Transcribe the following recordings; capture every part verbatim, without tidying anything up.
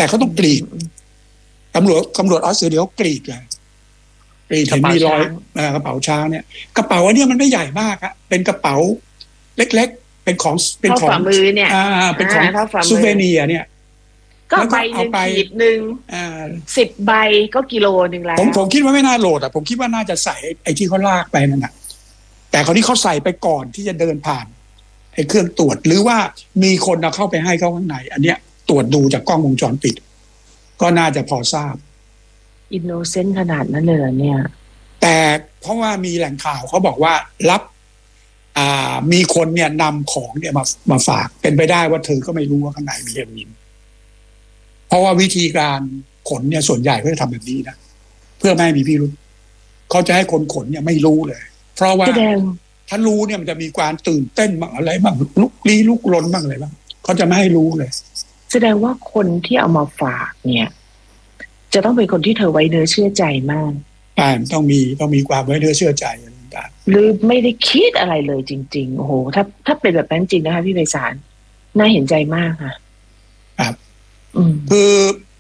แต่เขาต้องกรีดตำรวจตำรวจออสเตรเลียเขากรีดเลยกรีดเห็นมีรอยกระเป๋าช้างเนี่ยกระเป๋าอันนี้มันไม่ใหญ่มากอะเป็นกระเป๋าเล็กๆเป็นของเป็นของฝ่ามือเนี่ยอ่าเป็นของซูเวเนียร์เนี่ยก็ใบหนึ่งขีดหนึ่งสิบใบก็กิโลหนึ่งแล้วผมผมคิดว่าไม่น่าโหลดอ่ะผมคิดว่าน่าจะใส่ไอ้ที่เขาลากไปนั่นแหะแต่คราวนี้เขาใส่ไปก่อนที่จะเดินผ่านไอ้เครื่องตรวจหรือว่ามีคนเอาเข้าไปให้เขาข้างในอันเนี้ยตรวจดูจากกล้องวงจรปิดก็น่าจะพอทราบอินโนเซนต์ขนาดนั้นเลยเนี่ยแต่เพราะว่ามีแหล่งข่าวเขาบอกว่ารับอ่ามีคนเนี่ยนำของเนี่ยมามาฝากเป็นไปได้ว่าเธอก็ไม่รู้ว่าข้างในมีเฮโรอีนเพราะว่าวิธีการขนเนี่ยส่วนใหญ่ก็จะทำแบบนี้นะเพื่อไม่ให้มีพิรุธเขาจะให้คนขนเนี่ยไม่รู้เลยเพราะว่าถ้ารู้เนี่ยมันจะมีความตื่นเต้นบ้างอะไรบ้างลุกลี้ลุกลนบ้างอะไรบ้างเขาจะไม่ให้รู้เลยแสดงว่าคนที่เอามาฝากเนี่ยจะต้องเป็นคนที่เธอไว้เนื้อเชื่อใจมากอ่าต้องมีต้องมีความไว้เนื้อเชื่อใจต่างๆหรือไม่ได้คิดอะไรเลยจริงๆโอ้โหถ้าถ้าเป็นแบบนั้นจริงนะคะพี่ไพศาลน่าเห็นใจมากค่ะครับคือ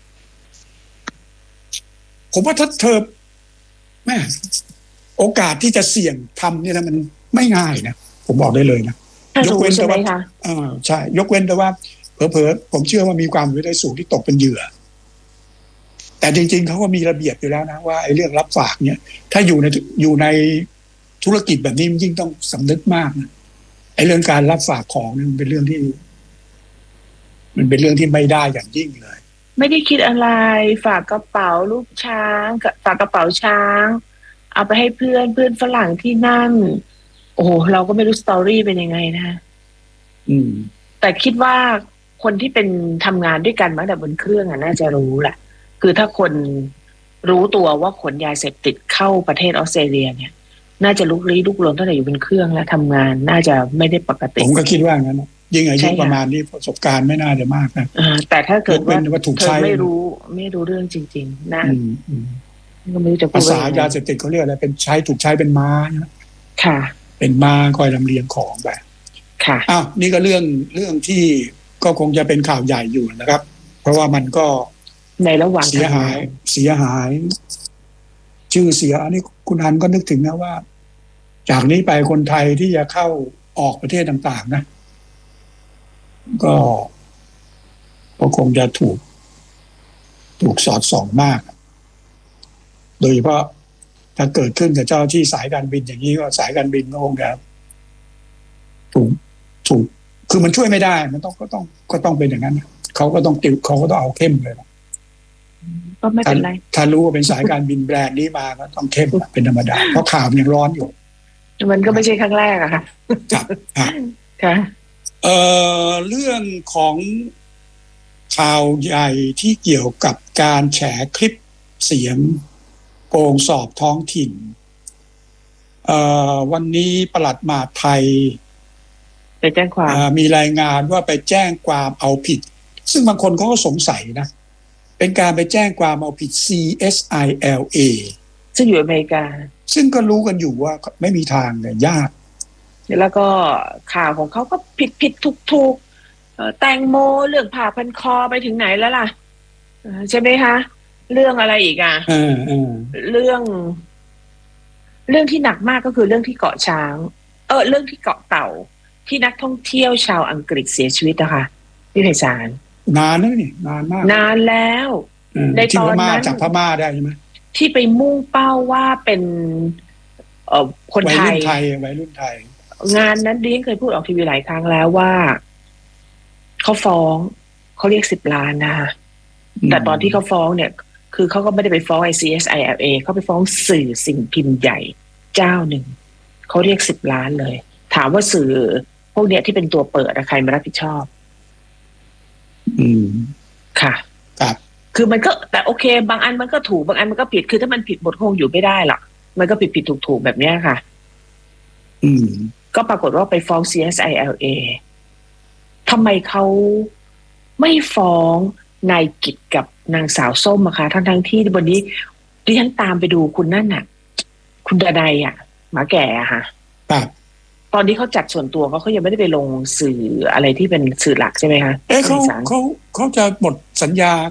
ผมว่าถ้าเธอแม่โอกาสที่จะเสี่ยงทำเนี่ยนะมันไม่ง่ายนะผมบอกได้เลยนะยกเว้นแต่ว่าอ่าใช่ยกเว้นแต่ว่าเผลอๆผมเชื่อว่ามีความเป็นไปได้สูงที่ตกเป็นเหยื่อแต่จริงๆเขาก็มีระเบียบอยู่แล้วนะว่าไอ้เรื่องรับฝากเนี่ยถ้าอยู่ในอยู่ในธุรกิจแบบนี้มันยิ่งต้องสำนึกมากนะไอ้เรื่องการรับฝากของนี่มันเป็นเรื่องที่มันเป็นเรื่องที่ไม่ได้อย่างยิ่งเลยไม่ได้คิดอะไรฝากกระเป๋าลูกช้างฝากกระเป๋าช้างเอาไปให้เพื่อนเพื่อนฝรั่งที่นั่นโอ้เราก็ไม่รู้สตอรี่เป็นยังไงนะอืมแต่คิดว่าคนที่เป็นทำงานด้วยกันมาแต่บนเครื่องอ่ะน่าจะรู้แหละคือถ้าคนรู้ตัวว่าขนยาเสพติดเข้าประเทศออสเตรเลียเนี่ยน่าจะลุกลี้ลุกลนตั้งแต่อยู่บนเครื่องแล้วทำงานน่าจะไม่ได้ปกติผมก็คิดว่างั้นยิ่งอายุประมาณนี้ประสบการณ์ไม่น่าจะมากนะแต่ถ้าเกิดว่าถูกใช้ไม่รู้ไม่รู้เรื่องจริงๆนะก็ไม่รู้จะพูดภาษายาเสพติดเขาเรียกอะไรเป็นใช้ถูกใช้เป็นม้าค่ะเป็นม้าคอยลำเลียงของไปค่ะอ้าวนี่ก็เรื่องเรื่องที่ก็คงจะเป็นข่าวใหญ่อยู่นะครับเพราะว่ามันก็ในระหว่างเสียหายเสียหายชื่อเสียอันนี้คุณอันก็นึกถึงนะว่าจากนี้ไปคนไทยที่จะเข้าออกประเทศต่างๆนะก็ก็คงจะถูกถูกสอดส่องมากโดยเฉพาะถ้าเกิดขึ้นกับเจ้าที่สายการบินอย่างนี้ก็สายการบินก็คงจะถูกถูกคือมันช่วยไม่ได้มันต้องก็ต้องก็ต้องเป็นอย่างนั้นเขาก็ต้องติวเขาก็ต้องเอาเข้มเลยก็ไม่เป็นไรถ้ารู้ว่าเป็นสายการบินแบรนด์นี้มาก็ต้องเข้มเป็นธรรมดาเพราะข่าวยังร้อนอยู่มันก็ไม่ใช่ครั้งแรกอะค่ะครับค่ะเอ่อเรื่องของข่าวใหญ่ที่เกี่ยวกับการแฉคลิปเสียงโกงสอบท้องถิ่นเอ่อวันนี้ปลัดมหาดไทยไปแจ้งความมีรายงานว่าไปแจ้งความเอาผิดซึ่งบางคนเขาก็สงสัยนะเป็นการไปแจ้งความเอาผิด ซี เอส ไอ แอล เอซึ่งอยู่อเมริกาซึ่งก็รู้กันอยู่ว่าไม่มีทางเลยยากแล้วก็ข่าวของเขาก็ผิดผิดถูกถูกแตงโมเรื่องผ่าพันคอไปถึงไหนแล้วล่ะใช่ไหมคะเรื่องอะไรอีกอ่ะเรื่องเรื่องที่หนักมากก็คือเรื่องที่เกาะช้างเออเรื่องที่เกาะเต่าที่นักท่องเที่ยวชาวอังกฤษเสียชีวิตนะคะพี่ไพศาลนานแล้วนี่นานมากนานแล้วในตอนนั้นจากพม่าได้ใช่ไหมที่ไปมุ่งเป้าว่าเป็นเอ่อคนไทยวัยรุ่นไทยวัยรุ่นไทยงานนั้นดิฉันเคยพูดออกทีวีหลายครั้งแล้วว่าเขาฟ้องเขาเรียกสิบล้านนะคะแต่ตอนที่เขาฟ้องเนี่ยคือเขาก็ไม่ได้ไปฟ้องไอ ซี เอส ไอ แอล เอ เขาไปฟ้องสื่อสิ่งพิมพ์ใหญ่เจ้าหนึ่งเขาเรียกสิบล้านเลยถามว่าสื่อพวกเนี้ยที่เป็นตัวเปิดใครมารับผิดชอบอืมค่ะครับคือมันก็แต่โอเคบางอันมันก็ถูกบางอันมันก็ผิดคือถ้ามันผิดหมดคงอยู่ไม่ได้หรอกมันก็ผิดผิดถูกถูกแบบเนี้ยค่ะอืมก็ปรากฏว่าไปฟ้อง ซี เอส ไอ แอล เอ ทำไมเขาไม่ฟ้องนายกิจกับนางสาวส้มอะคะทั้งทั้งที่วันนี้ดิฉันตามไปดูคุณนั่นน่ะคุณดานัยอะหมาแก่อะค่ะตอนที่เขาจัดส่วนตัวเขาเขายังไม่ได้ไปลงสื่ออะไรที่เป็นสื่อหลักใช่ไหมคะเอ๊ะเขาเขาเขาจะหมดสัญญา